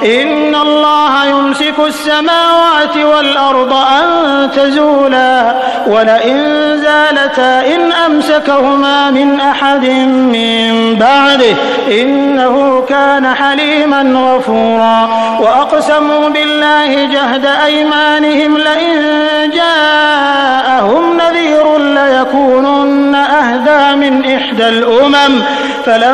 إن الله يمسك السماوات والأرض أن تزولا ولئن زالتا إن أمسكهما من أحد من بعده إنه كان حليما غفورا وأقسموا بالله جهد أيمانهم لئن جاءهم نذير ليكونن أهدى من إحدى الأمم